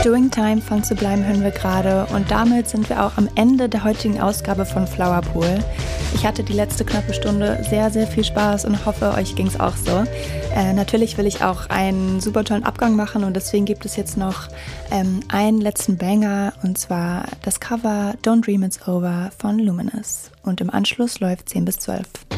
Doing Time von Sublime hören wir gerade und damit sind wir auch am Ende der heutigen Ausgabe von Flower Pool. Ich hatte die letzte knappe Stunde sehr, sehr viel Spaß und hoffe, euch ging es auch so. Natürlich will ich auch einen super tollen Abgang machen und deswegen gibt es jetzt noch einen letzten Banger und zwar das Cover Don't Dream It's Over von Luminous. Und im Anschluss läuft 10 bis 12